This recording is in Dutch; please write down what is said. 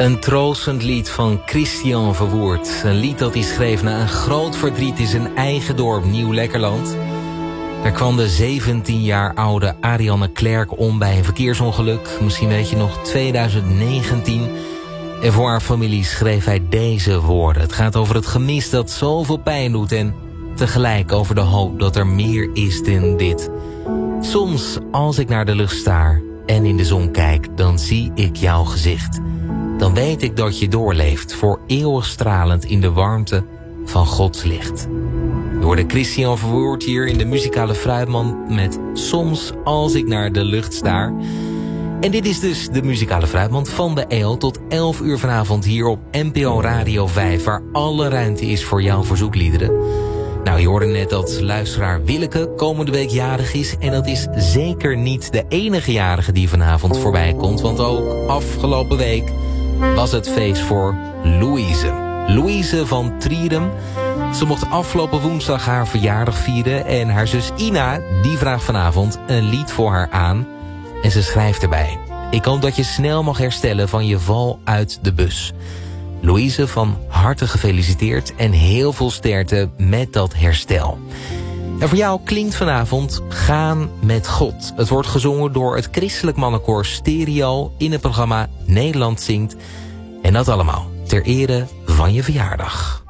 Een troostend lied van Christian Verwoerd. Een lied dat hij schreef na een groot verdriet in zijn eigen dorp Nieuw-Lekkerland. Daar kwam de 17 jaar oude Ariane Klerk om bij een verkeersongeluk. Misschien weet je nog, 2019. En voor haar familie schreef hij deze woorden. Het gaat over het gemis dat zoveel pijn doet en tegelijk over de hoop dat er meer is dan dit. Soms als ik naar de lucht staar en in de zon kijk, dan zie ik jouw gezicht. Dan weet ik dat je doorleeft, voor eeuwig stralend in de warmte van Gods licht. Door de Christian Verwoerd hier in de muzikale Fruitmand met Soms als ik naar de lucht staar. En dit is dus de muzikale Fruitmand van de EO tot 11 uur vanavond hier op NPO Radio 5... waar alle ruimte is voor jouw verzoekliederen. Nou, je hoorde net dat luisteraar Willeke komende week jarig is. En dat is zeker niet de enige jarige die vanavond voorbij komt. Want ook afgelopen week was het feest voor Louise. Louise van Trierum. Ze mocht afgelopen woensdag haar verjaardag vieren. En haar zus Ina, die vraagt vanavond een lied voor haar aan. En ze schrijft erbij: ik hoop dat je snel mag herstellen van je val uit de bus. Louise, van harte gefeliciteerd en heel veel sterkte met dat herstel. En voor jou klinkt vanavond Gaan met God. Het wordt gezongen door het christelijk mannenkoor Stereo in het programma Nederland Zingt. En dat allemaal ter ere van je verjaardag.